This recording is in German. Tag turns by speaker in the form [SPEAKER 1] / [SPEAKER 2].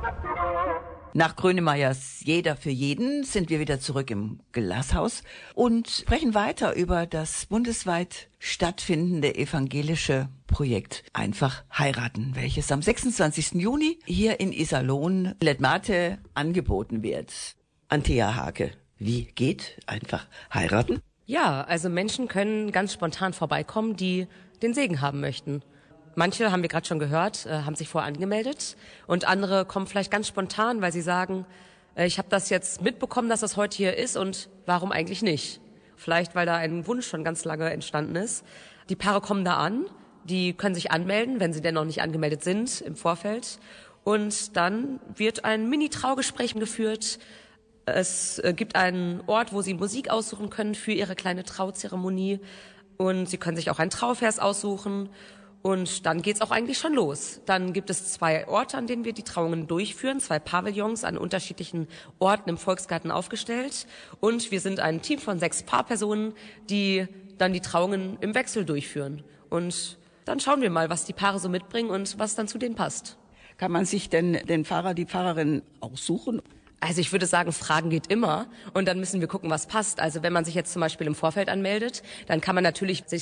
[SPEAKER 1] Nach Grönemeyers Jeder für jeden sind wir wieder zurück im Glashaus und sprechen weiter über das bundesweit stattfindende evangelische Projekt Einfach heiraten, welches am 26. Juni hier in Iserlohn Letmate angeboten wird. Antea Hake, wie geht Einfach heiraten?
[SPEAKER 2] Ja, also Menschen können ganz spontan vorbeikommen, die den Segen haben möchten. Manche, haben wir gerade schon gehört, haben sich vorher angemeldet und andere kommen vielleicht ganz spontan, weil sie sagen, ich habe das jetzt mitbekommen, dass das heute hier ist und warum eigentlich nicht? Vielleicht, weil da ein Wunsch schon ganz lange entstanden ist. Die Paare kommen da an, die können sich anmelden, wenn sie denn noch nicht angemeldet sind im Vorfeld. Und dann wird ein Mini-Traugespräch geführt. Es gibt einen Ort, wo sie Musik aussuchen können für ihre kleine Trauzeremonie. Und sie können sich auch einen Trauvers aussuchen. Und dann geht's auch eigentlich schon los. Dann gibt es 2 Orte, an denen wir die Trauungen durchführen, 2 Pavillons an unterschiedlichen Orten im Volksgarten aufgestellt. Und wir sind ein Team von 6 Paarpersonen, die dann die Trauungen im Wechsel durchführen. Und dann schauen wir mal, was die Paare so mitbringen und was dann zu denen passt.
[SPEAKER 1] Kann man sich denn den Pfarrer, die Pfarrerin aussuchen?
[SPEAKER 2] Also ich würde sagen, Fragen geht immer und dann müssen wir gucken, was passt. Also wenn man sich jetzt zum Beispiel im Vorfeld anmeldet, dann kann man natürlich sich